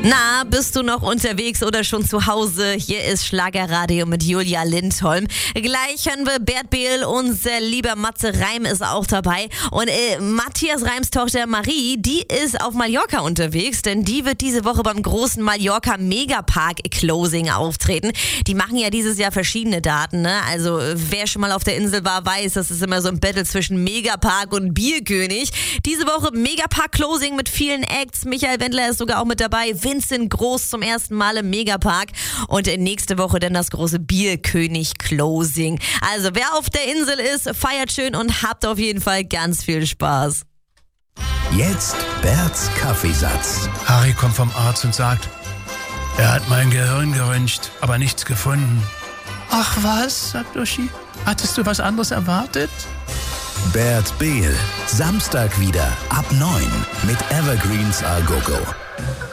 Na, bist du noch unterwegs oder schon zu Hause? Hier ist Schlagerradio mit Julia Lindholm. Gleich hören wir Bert Behl, unser lieber Matze Reim ist auch dabei. Und Matthias Reims Tochter Marie, die ist auf Mallorca unterwegs, denn die wird diese Woche beim großen Mallorca Megapark Closing auftreten. Die machen ja dieses Jahr verschiedene Daten, ne? Also wer schon mal auf der Insel war, weiß, das ist immer so ein Battle zwischen Megapark und Bierkönig. Diese Woche Megapark Closing mit vielen Acts. Michael Wendler ist sogar auch mit dabei. Vincent Groß zum ersten Mal im Megapark und nächste Woche dann das große Bierkönig Closing. Also wer auf der Insel ist, feiert schön und habt auf jeden Fall ganz viel Spaß. Jetzt Berts Kaffeesatz. Harry kommt vom Arzt und sagt, er hat mein Gehirn geröntgt, aber nichts gefunden. Ach was, sagt Uschi. Hattest du was anderes erwartet? Bert Behl, Samstag wieder ab 9 mit Evergreens A Go Go.